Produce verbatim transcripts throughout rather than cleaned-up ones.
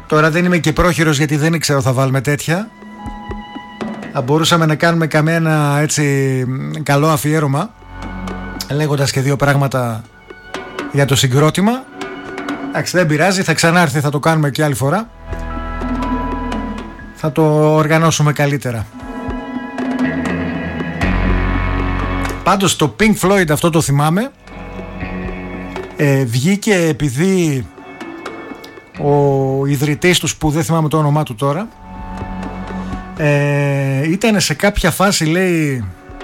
Τώρα δεν είμαι και πρόχειρος γιατί δεν ήξερα θα βάλουμε τέτοια. Θα μπορούσαμε να κάνουμε καμένα έτσι καλό αφιέρωμα λέγοντας και δύο πράγματα για το συγκρότημα. Εντάξει, δεν πειράζει, θα ξανάρθει, θα το κάνουμε και άλλη φορά. Θα το οργανώσουμε καλύτερα. Πάντως το Pink Floyd αυτό το θυμάμαι. ε, Βγήκε επειδή ο ιδρυτής τους, που δεν θυμάμαι το όνομά του τώρα, ε, ήταν σε κάποια φάση, λέει,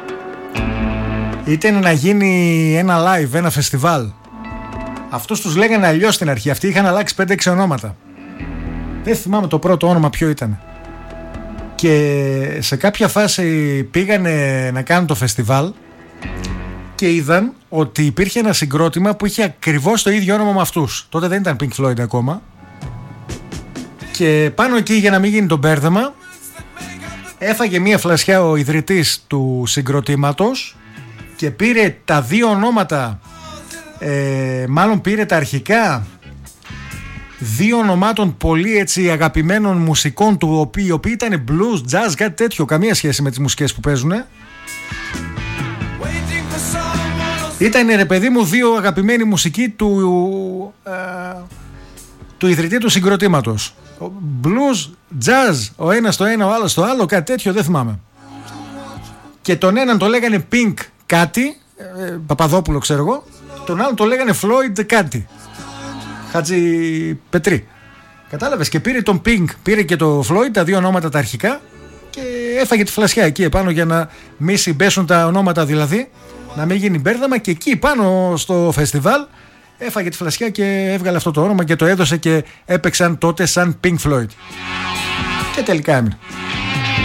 ήταν να γίνει ένα live, ένα φεστιβάλ. Αυτούς τους λέγανε αλλιώς στην αρχή. Αυτοί είχαν αλλάξει πέντε έξι ονόματα. Δεν θυμάμαι το πρώτο όνομα ποιο ήταν. Και σε κάποια φάση πήγανε να κάνουν το φεστιβάλ και είδαν ότι υπήρχε ένα συγκρότημα που είχε ακριβώς το ίδιο όνομα με αυτούς. Τότε δεν ήταν Pink Floyd ακόμα. Και πάνω εκεί, για να μην γίνει το μπέρδεμα, έφαγε μία φλασιά ο ιδρυτής του συγκροτήματος και πήρε τα δύο ονόματα, ε, μάλλον πήρε τα αρχικά δύο ονομάτων πολύ έτσι αγαπημένων μουσικών του, οι οποίοι ήταν blues, jazz, κάτι τέτοιο, καμία σχέση με τις μουσικές που παίζουν. Ήταν, ρε παιδί μου, δύο αγαπημένοι μουσικοί του, ε, του ιδρυτή του συγκροτήματος. Blues, jazz, ο ένας στο ένα, ο άλλος στο άλλο, κάτι τέτοιο, δεν θυμάμαι. Και τον έναν το λέγανε Pink κάτι, ε, Παπαδόπουλο ξέρω εγώ, τον άλλον το λέγανε Floyd κάτι, Χατζη Πετρή. Κατάλαβες, και πήρε τον Pink, πήρε και το Floyd, τα δύο ονόματα τα αρχικά, και έφαγε τη φλασιά εκεί επάνω για να μη συμπέσουν τα ονόματα, δηλαδή να μην γίνει μπέρδαμα, και εκεί πάνω στο φεστιβάλ έφαγε τη φλασιά και έβγαλε αυτό το όνομα και το έδωσε και έπαιξαν τότε σαν Pink Floyd. Και τελικά έμεινε.